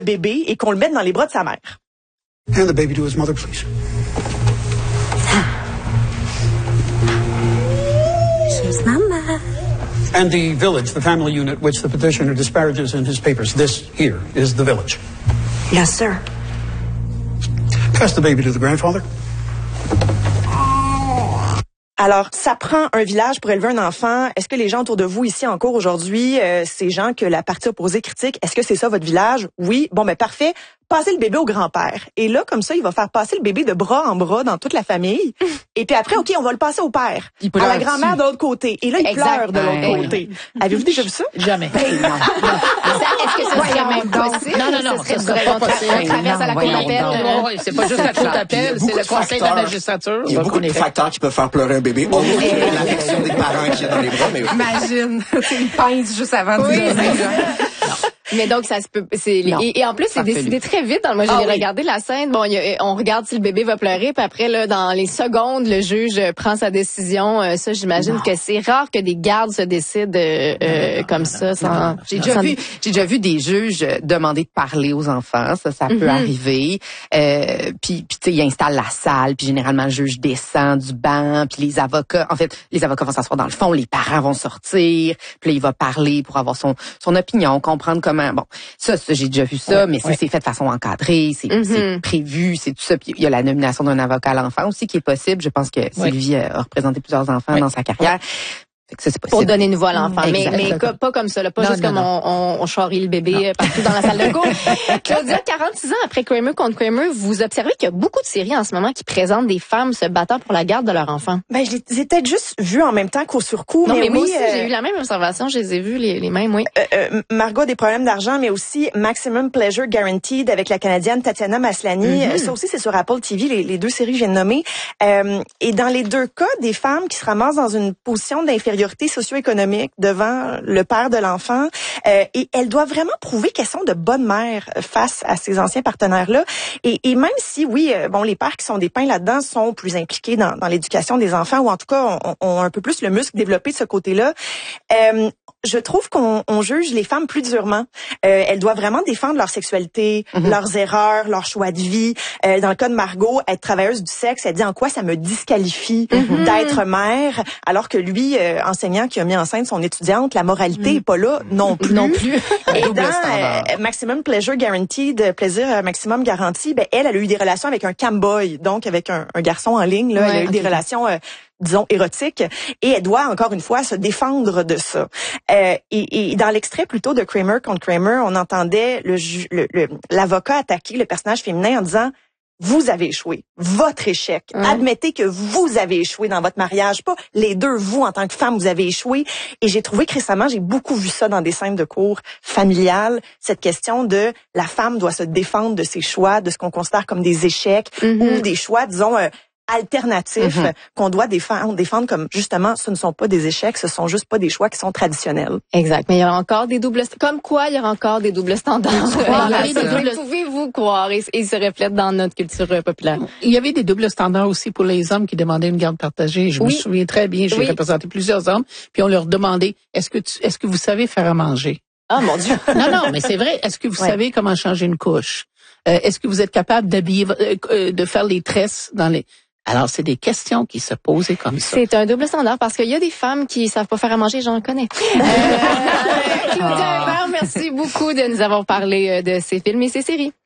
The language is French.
bébé et qu'on le mette dans les bras de sa mère. Hand the baby to his mother, please. Here's Mama. And the village, the family unit, which the petitioner disparages in his papers. This here is the village. Yes, sir. Pass the baby to the grandfather. Alors, ça prend un village pour élever un enfant. Est-ce que les gens autour de vous ici en cours aujourd'hui, ces gens que la partie opposée critique, est-ce que c'est ça votre village? Oui. Bon, ben parfait. Passez le bébé au grand-père. Et là, comme ça, il va faire passer le bébé de bras en bras dans toute la famille. Et puis après, OK, on va le passer au père. À la grand-mère de l'autre côté. Et là, il pleure de l'autre côté. Avez-vous déjà vu ça? Jamais. Est-ce que ça serait même possible? Non, ça serait pas possible. On traverse à la cour d'appel. Oui, c'est pas juste la cour d'appel, c'est le conseil de la magistrature. Il y a beaucoup de facteurs qui peuvent faire pleurer un bébé. On voit l'affection des parents qui est dans les bras, mais imagine, une pince juste avant de dire Mais donc, ça se peut, et en plus, c'est décidé très vite. Moi, j'ai regardé la scène. Bon, on regarde si le bébé va pleurer, puis après, là, dans les secondes, le juge prend sa décision. Ça, j'imagine que c'est rare que des gardes se décident comme ça. J'ai déjà vu des juges demander de parler aux enfants. Ça peut arriver. Puis tu sais, ils installent la salle, puis généralement, le juge descend du banc, puis les avocats vont s'asseoir dans le fond, les parents vont sortir, puis là, il va parler pour avoir son opinion, comprendre comment. Bon, ça j'ai déjà vu ça, mais c'est fait de façon encadrée, c'est prévu, c'est tout ça. Puis il y a la nomination d'un avocat à l'enfant aussi qui est possible. Je pense que Sylvie a représenté plusieurs enfants dans sa carrière. Ça, c'est possible. Pour donner une voix à l'enfant. Mais pas comme ça, là. Pas juste comme on charrie le bébé partout dans la salle de cours. Claudia, 46 ans après Kramer contre Kramer, vous observez qu'il y a beaucoup de séries en ce moment qui présentent des femmes se battant pour la garde de leur enfant. Ben, je les ai peut-être juste vues en même temps qu'au surcoût. Non, mais moi aussi, j'ai eu la même observation. Je les ai vues les mêmes, oui. Margot a des problèmes d'argent, mais aussi Maximum Pleasure Guaranteed avec la Canadienne Tatiana Maslany. Ça aussi, c'est sur Apple TV, les deux séries que je viens de nommer. Et dans les deux cas, des femmes qui se ramassent dans une position d'infériorité socio-économique devant le père de l'enfant, et elles doivent vraiment prouver qu'elles sont de bonnes mères face à ces anciens partenaires-là. Et même si, oui, les pères qui sont des pins là-dedans sont plus impliqués dans l'éducation des enfants, ou en tout cas ont un peu plus le muscle développé de ce côté-là, je trouve qu'on juge les femmes plus durement. Elles doivent vraiment défendre leur sexualité, leurs erreurs, leur choix de vie. Dans le cas de Margot, être travailleuse du sexe, elle dit en quoi ça me disqualifie d'être mère, alors que lui, enseignant qui a mis enceinte son étudiante, la moralité est pas là non plus. Et dans Maximum Pleasure Guaranteed, plaisir maximum garanti, elle a eu des relations avec un camboy, donc avec un garçon en ligne. Là, elle a eu des relations disons érotiques, et elle doit encore une fois se défendre de ça. Et dans l'extrait plutôt de Kramer contre Kramer, on entendait l'avocat attaquer le personnage féminin en disant: vous avez échoué, votre échec. Admettez que vous avez échoué dans votre mariage, pas les deux, vous en tant que femme, vous avez échoué. Et j'ai trouvé que récemment, j'ai beaucoup vu ça dans des scènes de cours familiales, cette question de la femme doit se défendre de ses choix, de ce qu'on considère comme des échecs, ou des choix, disons, alternatifs qu'on doit défendre comme justement ce ne sont pas des échecs, ce sont juste pas des choix qui sont traditionnels. Exact, mais il y aura encore des doubles il y aura encore des doubles standards. Pouvez-vous croire, et ils se reflètent dans notre culture populaire. Il y avait des doubles standards aussi pour les hommes qui demandaient une garde partagée. Je me souviens très bien, j'ai représenté plusieurs hommes, puis on leur demandait est-ce que vous savez faire à manger? Ah mon Dieu. Non, mais c'est vrai, est-ce que vous savez comment changer une couche? Est-ce que vous êtes capable d'habiller de faire les tresses dans les... Alors, c'est des questions qui se posaient comme ça. C'est un double standard parce qu'il y a des femmes qui savent pas faire à manger, j'en connais. Claudia Hébert, merci beaucoup de nous avoir parlé de ces films et ces séries.